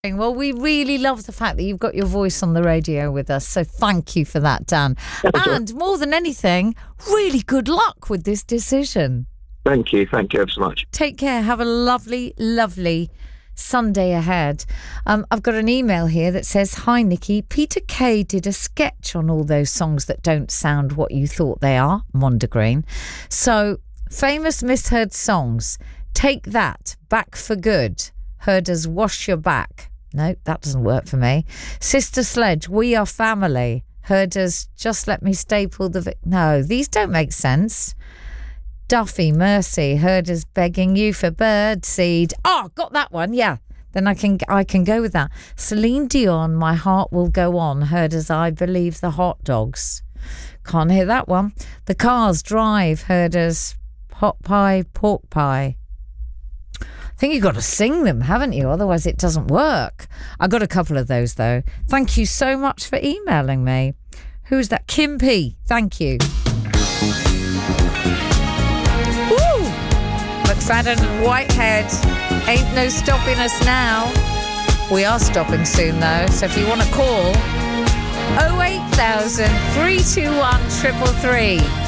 Well, we really love the fact that you've got your voice on the radio with us. So thank you for that, Dan. And more than anything, really good luck with this decision. Thank you ever so much. Take care. Have a lovely, lovely Sunday ahead. I've got an email here that says, "Hi Nikki, Peter Kay did a sketch on all those songs that don't sound what you thought they are, Mondegreen. So, famous misheard songs, Take That, Back for Good, heard as Wash Your Back." No, that doesn't work for me. Sister Sledge, We Are Family, heard as Just Let Me Staple the... No, these don't make sense. Duffy, Mercy, heard as Begging You for Birdseed. Oh, got that one, yeah. Then I can go with that. Celine Dion, My Heart Will Go On, heard as I Believe the Hot Dogs. Can't hear that one. The Cars Drive, heard as Hot Pie, Pork Pie. I think you've got to sing them, haven't you? Otherwise it doesn't work. I got a couple of those, though. Thank you so much for emailing me. Who's that? Kim P. Thank you. Woo! McFadden and Whitehead. Ain't no stopping us now. We are stopping soon, though. So if you want to call, 08000 321 333.